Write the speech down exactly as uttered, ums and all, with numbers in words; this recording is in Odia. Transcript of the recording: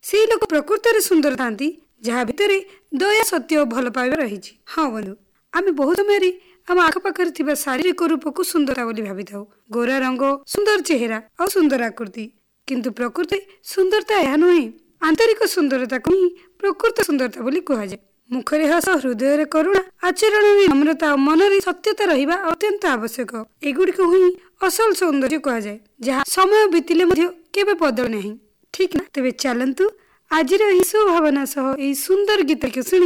ସେଇ ଲୋକ ପ୍ରକୃତରେ ସୁନ୍ଦର ଥାନ୍ତି ଯାହା ଭିତରେ ଦୟା ସତ୍ୟ ଓ ଭଲ ପାଇବା ରହିଛି। ହଁ ବନ୍ଧୁ, ଆମେ ବହୁ ସମୟରେ ଆମ ଆଖପାଖରେ ଥିବା ଶାରୀରିକ ରୂପକୁ ସୁନ୍ଦରତା ବୋଲି ଭାବିଥାଉ। ଗୋରା ରଙ୍ଗ, ସୁନ୍ଦର ଚେହେରା ଆଉ ସୁନ୍ଦର ଆକୃତି, କିନ୍ତୁ ପ୍ରକୃତି ସୁନ୍ଦରତା ଏହା ନୁହେଁ। ଆନ୍ତରିକ ସୁନ୍ଦରତାକୁ ହିଁ ପ୍ରକୃତ ସୁନ୍ଦରତା ବୋଲି କୁହାଯାଏ। ମୁଖରେ ହସ, ହୃଦୟରେ କରୁଣା, ଆଚରଣରେ ନମ୍ରତା ଓ ମନରେ ସତ୍ୟତା ରହିବା ଅତ୍ୟନ୍ତ ଆବଶ୍ୟକ। ଏଗୁଡ଼ିକୁ ହିଁ ଅସଲ ସୌନ୍ଦର୍ଯ୍ୟ କୁହାଯାଏ, ଯାହା ସମୟ ବିତିଲେ ମଧ୍ୟ କେବେ ବଦଳ ନାହିଁ। ଠିକ ନା? ତେବେ ଚାଲନ୍ତୁ ଆଜିର ଏହି ସୁଭାବନା ସହ ଏହି ସୁନ୍ଦର ଗୀତକୁ ଶୁଣି